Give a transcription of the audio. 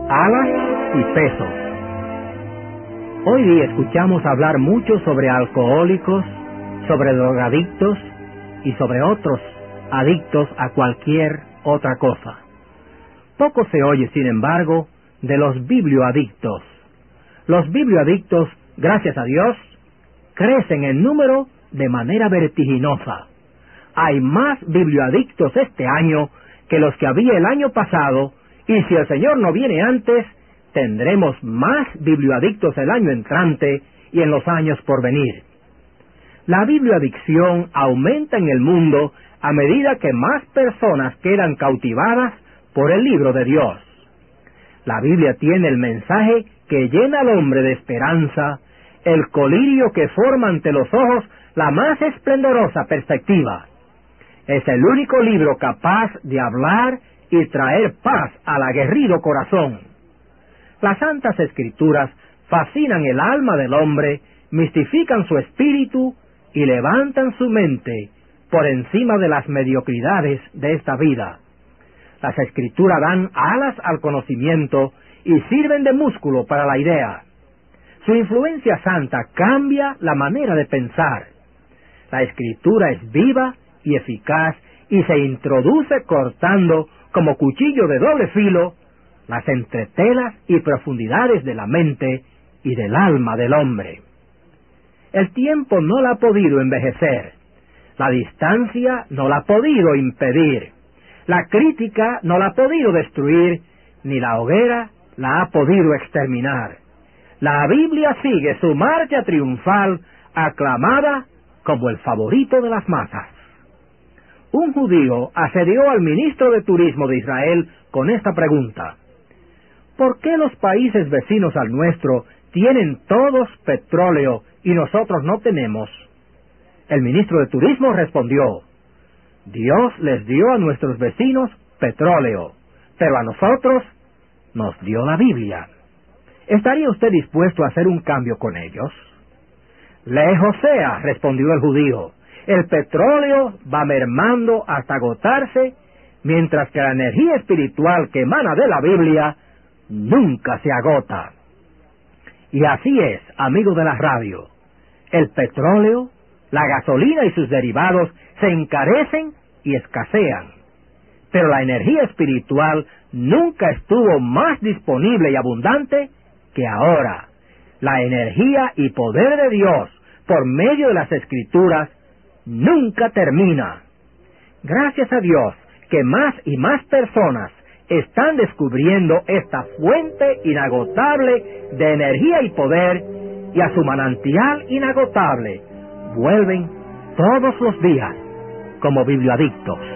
alas y peso. Hoy día escuchamos hablar mucho sobre alcohólicos, sobre drogadictos y sobre otros adictos a cualquier otra cosa. Poco se oye, sin embargo, de los biblioadictos. Los biblioadictos, gracias a Dios, crecen en número de manera vertiginosa. Hay más biblioadictos este año que los que había el año pasado, y si el Señor no viene antes, tendremos más biblioadictos el año entrante y en los años por venir. La biblioadicción aumenta en el mundo a medida que más personas quedan cautivadas por el libro de Dios. La Biblia tiene el mensaje que llena al hombre de esperanza, el colirio que forma ante los ojos la más esplendorosa perspectiva. Es el único libro capaz de hablar y traer paz al aguerrido corazón. Las Santas Escrituras fascinan el alma del hombre, mistifican su espíritu y levantan su mente por encima de las mediocridades de esta vida. Las Escrituras dan alas al conocimiento y sirven de músculo para la idea. Su influencia santa cambia la manera de pensar. La Escritura es viva y eficaz y se introduce cortando como cuchillo de doble filo las entretelas y profundidades de la mente y del alma del hombre. El tiempo no la ha podido envejecer, la distancia no la ha podido impedir, la crítica no la ha podido destruir, ni la hoguera la ha podido exterminar. La Biblia sigue su marcha triunfal, aclamada como el favorito de las masas. Un judío asedió al ministro de Turismo de Israel con esta pregunta: ¿por qué los países vecinos al nuestro tienen todos petróleo y nosotros no tenemos? El ministro de Turismo respondió: Dios les dio a nuestros vecinos petróleo, pero a nosotros nos dio la Biblia. ¿Estaría usted dispuesto a hacer un cambio con ellos? Lejos sea, respondió el judío. El petróleo va mermando hasta agotarse, mientras que la energía espiritual que emana de la Biblia nunca se agota. Y así es, amigo de la radio. El petróleo, la gasolina y sus derivados se encarecen y escasean. Pero la energía espiritual nunca estuvo más disponible y abundante que ahora. La energía y poder de Dios, por medio de las Escrituras, nunca termina. Gracias a Dios que más y más personas están descubriendo esta fuente inagotable de energía y poder, y a su manantial inagotable vuelven todos los días como biblioadictos.